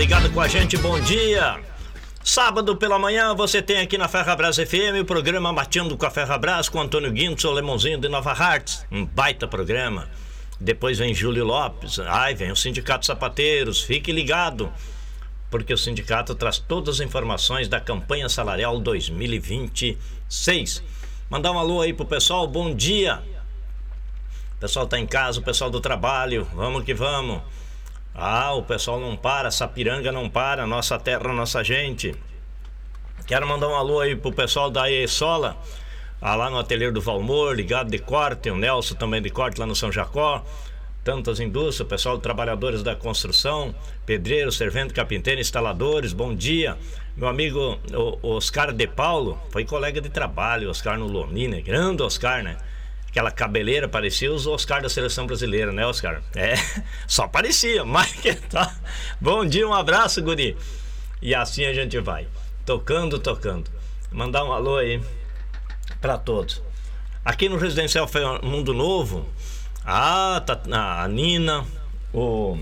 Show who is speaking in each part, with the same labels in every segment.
Speaker 1: ligado com a gente, bom dia. Sábado pela manhã você tem aqui na Ferrabras FM o programa Mateando com a Ferrabras com Antônio Guintos, o Lemonzinho de Nova Hartz. Um baita programa. Depois vem Júlio Lopes, vem o Sindicato Sapateiros, fique ligado, porque o sindicato traz todas as informações da campanha salarial 2026. Mandar um alô aí pro pessoal, bom dia. O pessoal tá em casa, o pessoal do trabalho, vamos que vamos. O pessoal não para, Sapiranga não para, nossa terra, nossa gente. Quero mandar um alô aí pro pessoal da ESOLA, lá no ateliê do Valmor, ligado de corte, o Nelson também de corte lá no São Jacó. Tantas indústrias, o pessoal, trabalhadores da construção, pedreiros, servente, carpinteiro, instaladores, bom dia. Meu amigo o Oscar de Paulo, foi colega de trabalho, Oscar no Lomina, grande Oscar, né? Aquela cabeleira parecia os Oscar da seleção brasileira, né, Oscar? Só parecia, mas que tá. Bom dia, um abraço, guri. E assim a gente vai, tocando. Mandar um alô aí pra todos. Aqui no Residencial Mundo Novo, tá a Nina, o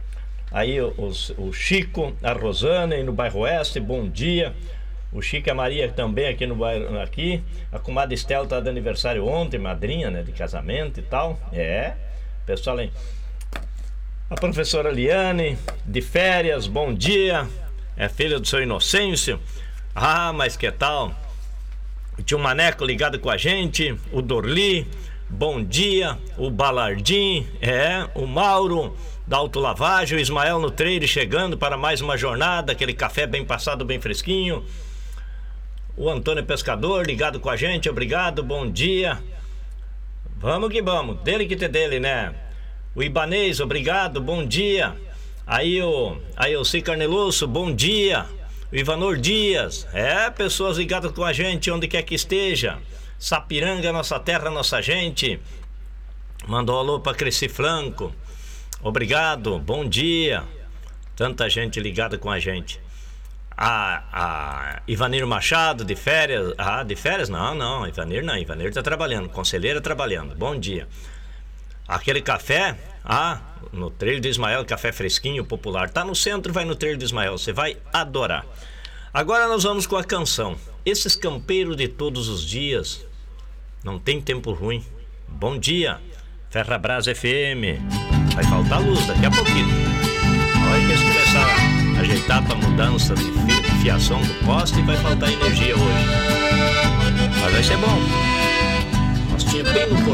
Speaker 1: Chico, a Rosana aí no bairro Oeste, bom dia. O Chico e a Maria também aqui no bairro, aqui. A comadre Estela tá de aniversário ontem, madrinha, né, de casamento e tal. Pessoal aí. A professora Liane, de férias, bom dia. É filha do seu Inocêncio. Mas que tal? O tio Maneco ligado com a gente. O Dorli, bom dia. O Balardim, o Mauro da Autolavagem. O Ismael no trailer chegando para mais uma jornada. Aquele café bem passado, bem fresquinho. O Antônio Pescador ligado com a gente, obrigado, bom dia. Vamos que vamos, dele que ter dele, né? O Ibanês, obrigado, bom dia. Aí o Cicarnelusso, bom dia. O Ivanor Dias, pessoas ligadas com a gente onde quer que esteja. Sapiranga, nossa terra, nossa gente. Mandou alô para Cresci Franco, obrigado, bom dia. Tanta gente ligada com a gente. A Ivanir Machado, de férias. De férias? Não, Ivanir não. Ivanir tá trabalhando, conselheira trabalhando. Bom dia. Aquele café, no Trilho do Ismael, café fresquinho, popular. Tá no centro, vai no Trilho do Ismael, você vai adorar. Agora nós vamos com a canção. Esses campeiros de todos os dias, não tem tempo ruim. Bom dia, Ferrabras FM. Vai faltar luz daqui a pouquinho. Olha que eles começaram a ajeitar para mudança de fiação do poste e vai faltar energia hoje. Mas vai ser bom. Nós tínhamos bem no